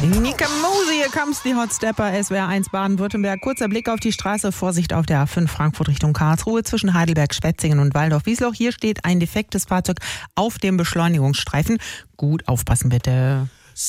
Nika Mose, hier kommt's, die Hotstepper, SWR 1 Baden-Württemberg. Kurzer Blick auf die Straße, Vorsicht auf der A5 Frankfurt Richtung Karlsruhe zwischen Heidelberg, Schwetzingen und Waldorf-Wiesloch. Hier steht ein defektes Fahrzeug auf dem Beschleunigungsstreifen. Gut aufpassen bitte.